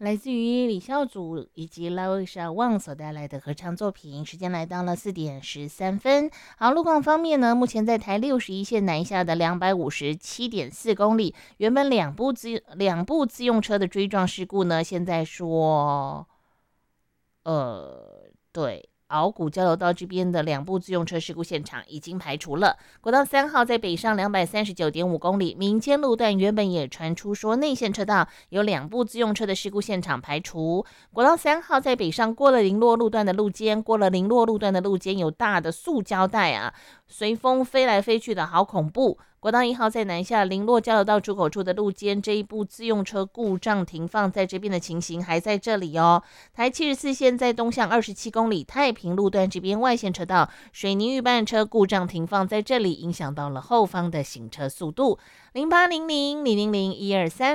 来自于李孝祖以及拉威沙旺所带来的合唱作品，时间来到了4:13。好，路况方面呢，目前在台61线南下的257.4公里，原本两部自用车的追撞事故呢，现在说，对。鳌谷交流道这边的两部自用车事故现场已经排除了。国道3号在北上239.5公里，民间路段原本也传出说内线车道有两部自用车的事故现场排除。国道3号在北上过了林落路段的路肩，有大的塑胶袋啊，随风飞来飞去的好恐怖。国道1号在南下林落交流道出口处的路肩，这一部自用车故障停放在这边的情形还在这里哦。台74线在东向27公里太平路段这边外线车道水泥预拌车故障停放在这里，影响到了后方的行车速度。0800 000 123